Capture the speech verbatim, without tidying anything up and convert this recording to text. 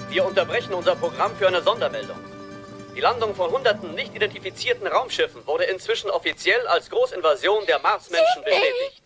Wir unterbrechen unser Programm für eine Sondermeldung. Die Landung von hunderten nicht identifizierten Raumschiffen wurde inzwischen offiziell als Großinvasion der Marsmenschen bestätigt.